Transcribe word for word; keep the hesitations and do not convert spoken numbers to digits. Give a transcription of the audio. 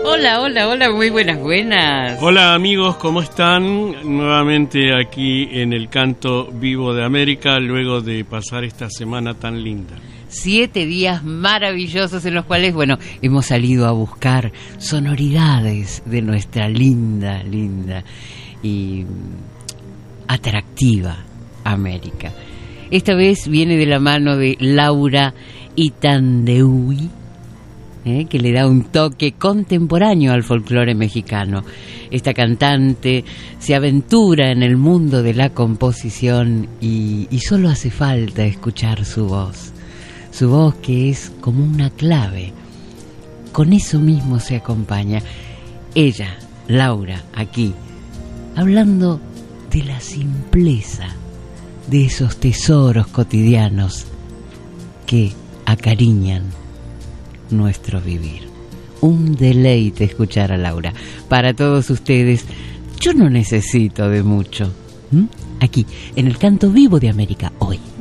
Hola, hola, hola, muy buenas, buenas. Hola amigos, ¿cómo están? Nuevamente aquí en el Canto Vivo de América, luego de pasar esta semana tan linda. Siete días maravillosos en los cuales, bueno, hemos salido a buscar sonoridades de nuestra linda, linda y atractiva América. Esta vez viene de la mano de Laura Itandeui, ¿eh? que le da un toque contemporáneo al folclore mexicano. Esta cantante se aventura en el mundo de la composición y, y solo hace falta escuchar su voz. Su voz que es como una clave. Con eso mismo se acompaña. Ella, Laura, aquí, hablando de la simpleza de esos tesoros cotidianos que acariñan nuestro vivir. Un deleite escuchar a Laura. Para todos ustedes, yo no necesito de mucho. ¿Mm? Aquí, en el Canto Vivo de América, hoy.